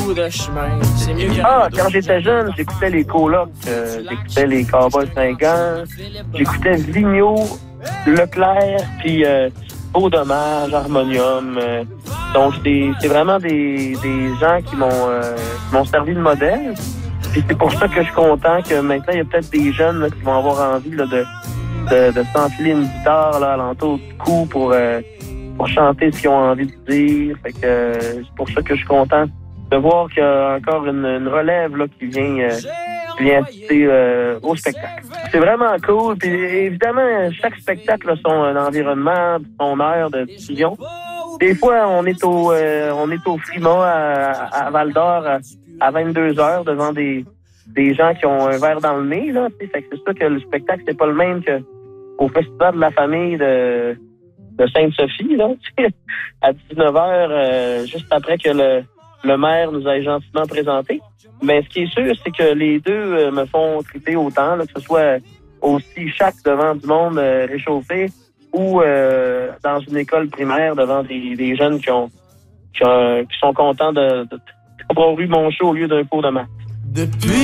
bout de chemin. C'est mieux que... Quand j'étais jeune, j'écoutais les colocs, j'écoutais les Cowboys Fringants, j'écoutais Vigneault, Leclerc, puis Beau Dommage, Harmonium. Donc, c'est vraiment des gens qui m'ont servi de modèle. Puis c'est pour ça que je suis content que maintenant, il y a peut-être des jeunes là, qui vont avoir envie là, de s'enfiler une guitare là, alentour du cou pour chanter ce qu'ils ont envie de dire. Fait que c'est pour ça que je suis content de voir qu'il y a encore une relève là, qui vient assister au spectacle. C'est vraiment cool. Puis évidemment, chaque spectacle a son environnement, son heure de diffusion. Des fois, on est au Frima à Val-d'Or à 22h devant des gens qui ont un verre dans le nez. Là. Fait que c'est sûr que le spectacle, c'est pas le même qu'au Festival de la famille de Sainte-Sophie, là, à 19h, juste après que le maire nous ait gentiment présenté. Mais ce qui est sûr, c'est que les deux me font triper autant, là, que ce soit aussi chaque devant du monde réchauffé ou dans une école primaire devant des jeunes qui sont contents d'avoir eu mon show au lieu d'un cours de maths.